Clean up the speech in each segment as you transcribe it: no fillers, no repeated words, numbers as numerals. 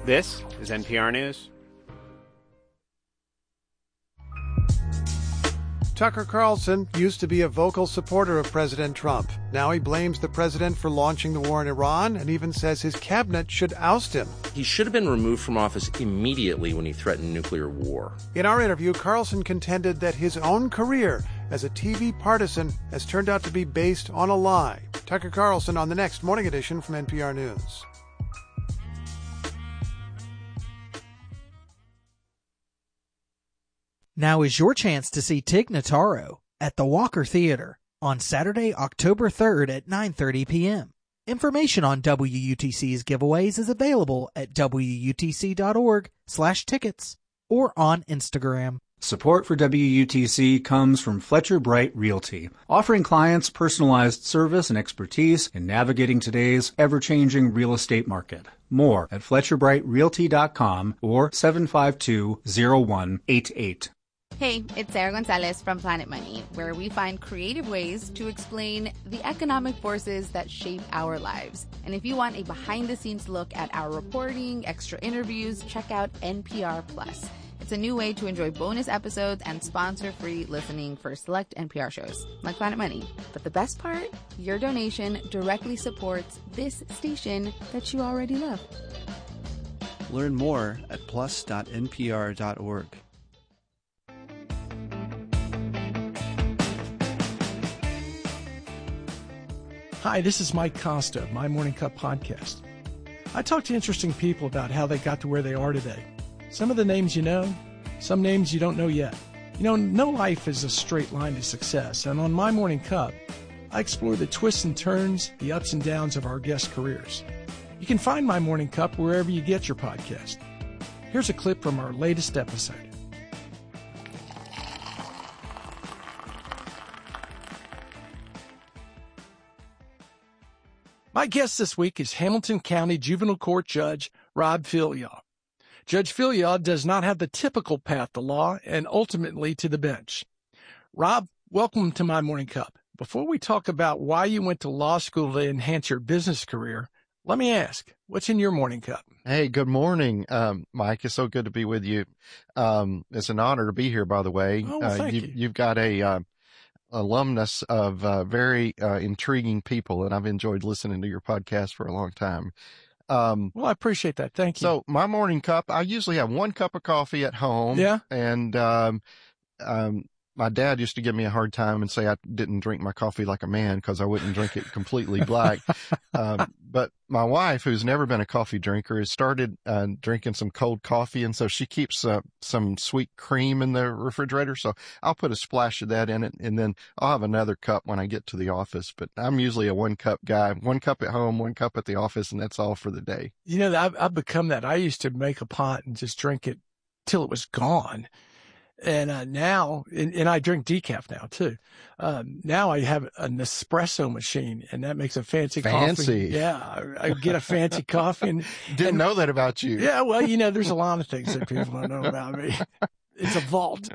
This is NPR News. Tucker Carlson used to be a vocal supporter of President Trump. Now he blames the president for launching the war in Iran and even says his cabinet should oust him. He should have been removed from office immediately when he threatened nuclear war. In our interview, Carlson contended that his own career as a TV partisan has turned out to be based on a lie. Tucker Carlson on the next Morning Edition from NPR News. Now is your chance to see Tig Notaro at the Walker Theater on Saturday, October 3rd at 9:30 p.m. Information on WUTC's giveaways is available at WUTC.org/tickets or on Instagram. Support for WUTC comes from Fletcher Bright Realty, offering clients personalized service and expertise in navigating today's ever-changing real estate market. More at FletcherBrightRealty.com or 752-0188. Hey, it's Sarah Gonzalez from Planet Money, where we find creative ways to explain the economic forces that shape our lives. And if you want a behind-the-scenes look at our reporting, extra interviews, check out NPR Plus. It's a new way to enjoy bonus episodes and sponsor-free listening for select NPR shows, like Planet Money. But the best part? Your donation directly supports this station that you already love. Learn more at plus.npr.org. Hi, this is Mike Costa of My Morning Cup podcast. I talk to interesting people about how they got to where they are today. Some of the names you know, some names you don't know yet. You know, no life is a straight line to success, and on My Morning Cup, I explore the twists and turns, the ups and downs of our guests' careers. You can find My Morning Cup wherever you get your podcast. Here's a clip from our latest episode. My guest this week is Hamilton County Juvenile Court Judge Rob Filyaw. Judge Filyaw does not have the typical path to law and ultimately to the bench. Rob, welcome to My Morning Cup. Before we talk about why you went to law school to enhance your business career, let me ask, what's in your morning cup? Hey, good morning, Mike. It's so good to be with you. It's an honor to be here, by the way. Oh, well, thank you. You've got a alumnus of very intriguing people, and I've enjoyed listening to your podcast for a long time. Well, I appreciate that. Thank you. So my morning cup, I usually have one cup of coffee at home. Yeah. And my dad used to give me a hard time and say I didn't drink my coffee like a man because I wouldn't drink it completely black. But my wife, who's never been a coffee drinker, has started drinking some cold coffee. And so she keeps some sweet cream in the refrigerator. So I'll put a splash of that in it. And then I'll have another cup when I get to the office. But I'm usually a one cup guy, 1 cup at home, 1 cup at the office. And that's all for the day. You know, I've become that. I used to make a pot and just drink it till it was gone. And now, and I drink decaf now too. Now I have an espresso machine, and that makes a fancy coffee. Yeah, I get a fancy coffee. And Didn't know that about you. Yeah, well, you know, there's a lot of things that people don't know about me. It's a vault.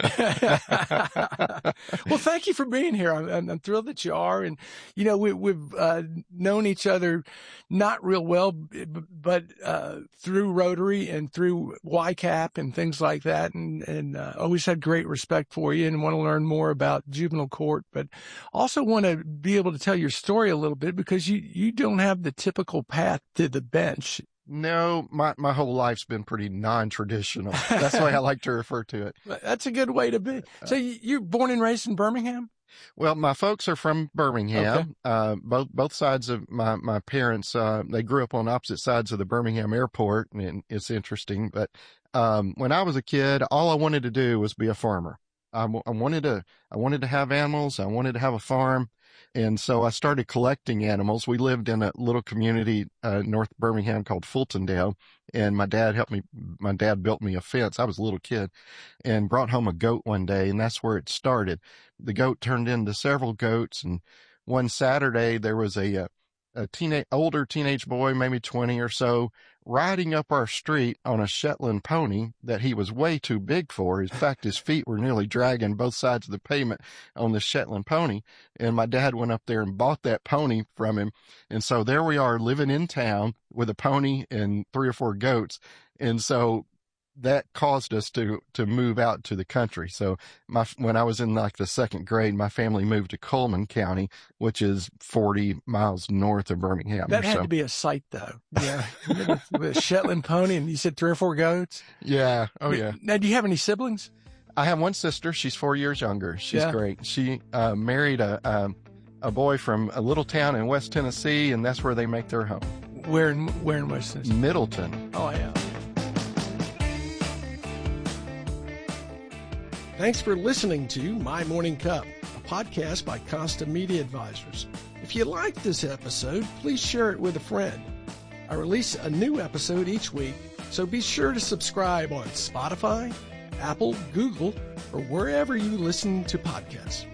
Well, thank you for being here. I'm thrilled that you are. And, you know, we've known each other not real well, but through Rotary and through YCAP and things like that. And always had great respect for you and want to learn more about juvenile court, but also want to be able to tell your story a little bit because you don't have the typical path to the bench. No, my whole life's been pretty non-traditional. That's the way I like to refer to it. That's a good way to be. So you're born and raised in Birmingham? Well, my folks are from Birmingham. Okay. Both sides of my parents, they grew up on opposite sides of the Birmingham airport, and it's interesting. But when I was a kid, all I wanted to do was be a farmer. I wanted to have animals. I wanted to have a farm. And so I started collecting animals. We lived in a little community, north Birmingham called Fultondale. And my dad built me a fence. I was a little kid and brought home a goat one day. And that's where it started. The goat turned into several goats. And one Saturday there was a older teenage boy, maybe 20 or so, riding up our street on a Shetland pony that he was way too big for. In fact, his feet were nearly dragging both sides of the pavement on the Shetland pony. And my dad went up there and bought that pony from him. And so there we are living in town with a pony and 3 or 4 goats. And so that caused us to move out to the country. So when I was in like the 2nd grade, my family moved to Cullman County, which is 40 miles north of Birmingham. That had to be a sight, though. Yeah. With a Shetland pony, and you said 3 or 4 goats? Yeah. Oh, yeah. Now, do you have any siblings? I have one sister. She's 4 years younger. She's great. She married a boy from a little town in West Tennessee, and that's where they make their home. Where in West Tennessee? Middleton. Oh, yeah. Thanks for listening to My Morning Cup, a podcast by Consta Media Advisors. If you liked this episode, please share it with a friend. I release a new episode each week, so be sure to subscribe on Spotify, Apple, Google, or wherever you listen to podcasts.